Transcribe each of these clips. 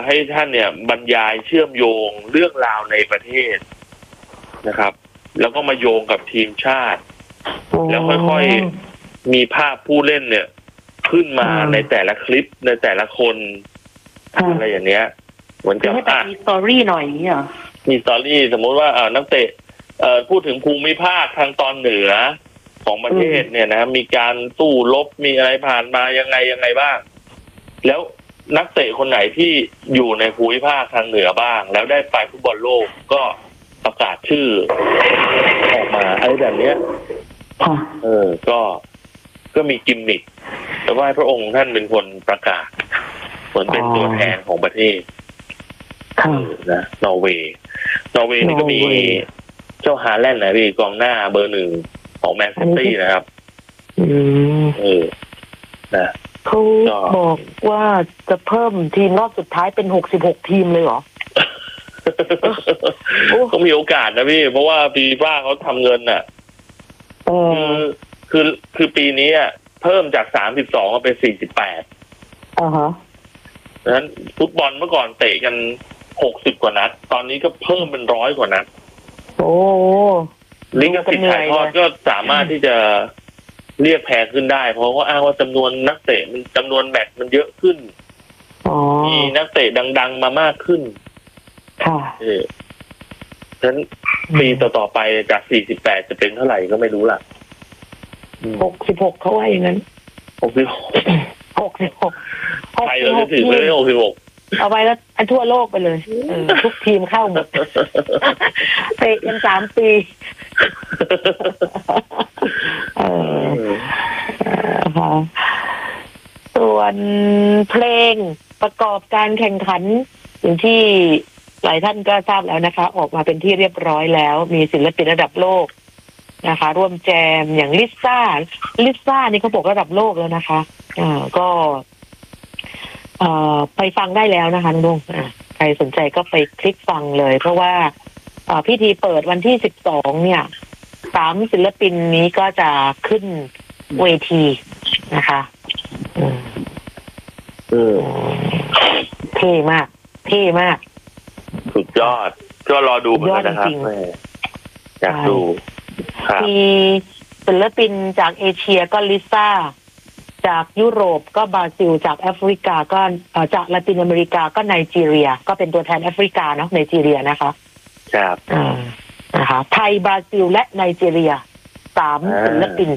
ให้ท่านเนี่ยบรรยายเชื่อมโยงเรื่องราวในประเทศนะครับแล้วก็มาโยงกับทีมชาติแล้วค่อยๆมีภาพผู้เล่นเนี่ยขึ้นมาในแต่ละคลิปในแต่ละคนอะไรอย่างเนี้ยเหมือนกับมีสตอรี่หน่อยนี่เหรอมีสตอรี่สมมติว่านักเตะพูดถึงภูมิภาคทางตอนเหนือของประเทศเนี่ยนะมีการสู้รบมีอะไรผ่านมายังไงบ้างแล้วนักเตะคนไหนที่อยู่ในภูมิภาคทางเหนือบ้างแล้วได้ไปฟุตบอลโลกก็ประกาศชื่อออกมาอะไรแบบเนี้ยก็มีกิมมิคแต่ว่าพระองค์ท่านเป็นคนประกาศเหมือนเป็นตัวแทนของประเทศนะนอร์เวย์นี่ก็มีเจ้าฮาแลนด์นะพี่กองหน้าเบอร์ 1ของแมนซิตี้นะครับนะเขาบอกว่าจะเพิ่มทีมรอบสุดท้ายเป็น66ทีมเลยเหรอก็มีโอกาสนะพี่เพราะว่าฟีฟ่าเขาทำเงินน่ะคือปีนี้เพิ่มจาก32มาเป็น48ดังนั้นฟุตบอลเมื่อก่อนเตะกัน60กว่านัดตอนนี้ก็เพิ่มเป็น100กว่านัดลิงก์สิทธิ์ถ่ายทอดก็สามารถที่จะเรียกแพงขึ้นได้เพราะว่าอ้างว่าจำนวนนักเตะมันจำนวนแมตช์มันเยอะขึ้นมีนักเตะดังๆมามากขึ้นค่ะฉะนั้นปีต่อๆไปจาก48จะเป็นเท่าไหร่ก็ไม่รู้ล่ะ 66เขาว่าอย่างนั้น 66ใครเราจะถึงเลย66 เอาไปแล้วทั่วโลกไปเลยทุกทีมเข้าหมดเตะกัน3 ปีส่วนเพลงประกอบการแข่งขันอย่างที่หลายท่านก็ทราบแล้วนะคะออกมาเป็นที่เรียบร้อยแล้วมีศิลปินระดับโลกนะคะร่วมแจมอย่างลิซ่านี่เขาบอกระดับโลกแล้วนะคะก็ไปฟังได้แล้วนะคะน้องใครสนใจก็ไปคลิกฟังเลยเพราะว่าพิธีเปิดวันที่12เนี่ย3ศิลปินนี้ก็จะขึ้นเวทีนะคะเท่มากสุดยอดก็รอดูกันนะครับอยากดูมีศิลปินจากเอเชียก็ลิซ่าจากยุโรปก็บราซิลจากแอฟริกาก็จากละตินอเมริกาก็ไนจีเรียก็เป็นตัวแทนแอฟริกาเนาะไนจีเรียนะคะครับนะคะไทยบราซิลและไนจีเรีย3ศิลปิน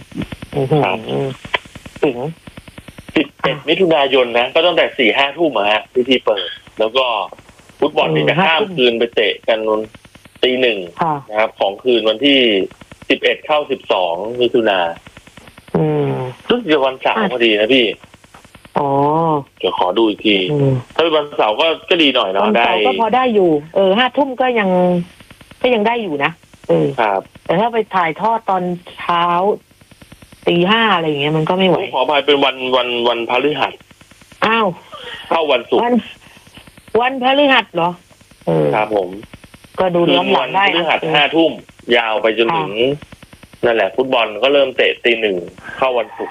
สิง 11 มิถุนายนนะก็ตั้งแต่ 4-5 ทุ่มพิธีเปิดแล้วก็ฟุตบอลนี่จะข้ามคืนไปเตะกันวันตี 1นะครับของคืนวันที่11เข้า12 มิถุนายนรู้สึกจะวันเสาร์พอดีนะพี่เดี๋ยวขอดูอีกทีถ้าเป็นวันเสาร์ก็ดีหน่อยเนาะได้ก็พอได้อยู่5 ทุ่มก็ยังได้อยู่นะครับแต่ถ้าไปถ่ายทอดตอนเช้าตี 5อะไรอย่างเงี้ยมันก็ไม่ไหวขออภัยเป็นวันพฤหัสอ้าวเข้าวันศุกร์วันพฤหัสเหรอครับผมก็ดูย้อนหลังได้พฤหัส5 ทุ่มยาวไปจนถึงนั่นแหละฟุตบอลก็เริ่มเตะตี 1เข้าวันศุกร์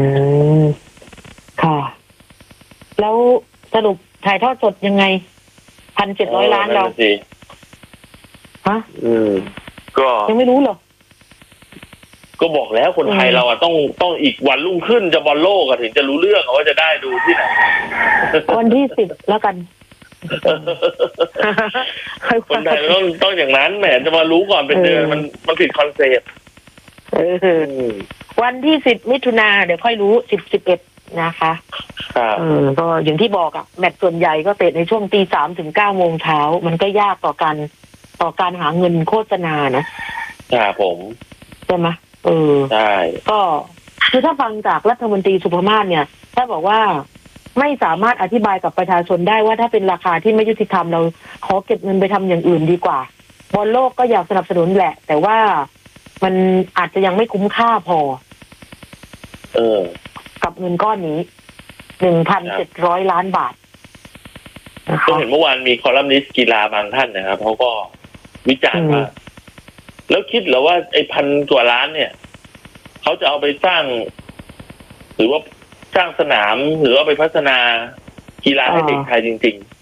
ค่ะแล้วสรุปถ่ายทอดสดยังไง 1,700 ล้านเราฮะก็ยังไม่รู้เหรอก็บอกแล้วคนไทยเราต้องอีกวันรุ่งขึ้นจะบอลโลกถึงจะรู้เรื่องว่าจะได้ดูที่ไหนวันที่10แล้วกันคนไทยต้องอย่างนั้นแหมจะมารู้ก่อนเป็นเดือนมันผิดคอนเซ็ปต์วันที่10 มิถุนาเดี๋ยวค่อยรู้10-11นะคะก็อย่างที่บอกแมตช์ส่วนใหญ่ก็เตะในช่วงตี 3 ถึง 9 โมงเช้ามันก็ยากต่อการหาเงินโฆษณานะครับผมใช่ไหมใช่ก็คือถ้าฟังจากรัฐมนตรีสุภมาศเนี่ยถ้าบอกว่าไม่สามารถอธิบายกับประชาชนได้ว่าถ้าเป็นราคาที่ไม่ยุติธรรมเราขอเก็บเงินไปทำอย่างอื่นดีกว่าบอลโลกก็อยากสนับสนุนแหละแต่ว่ามันอาจจะยังไม่คุ้มค่าพอกับเงินก้อนนี้ 1,700 ล้านบาทก็เห็นเมื่อวานมีคอลัมนิสต์กีฬาบางท่านนะครับเขาก็วิจารณ์ว่าแล้วคิดเหรอว่าไอ้1,000 กว่าล้านเนี่ยเขาจะเอาไปสร้างหรือว่าสร้างสนามหรือว่าไปพัฒนากีฬาให้เด็กไทยจริง